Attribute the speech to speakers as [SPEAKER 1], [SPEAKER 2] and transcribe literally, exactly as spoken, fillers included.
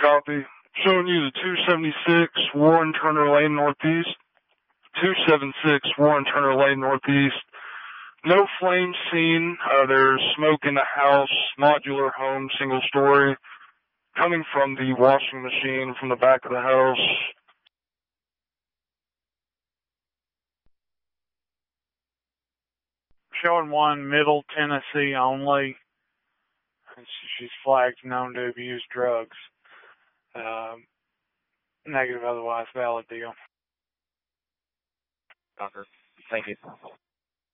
[SPEAKER 1] Copy. Showing you the two seventy-six Warren Turner Lane Northeast. two seventy-six Warren Turner Lane Northeast. No flames seen. Uh, there's smoke in the house, modular home, single story, coming from the washing machine from the back of the house.
[SPEAKER 2] Showing one Middle Tennessee only. She's flagged known to abuse drugs. Um, negative otherwise valid deal.
[SPEAKER 3] Doctor, thank you.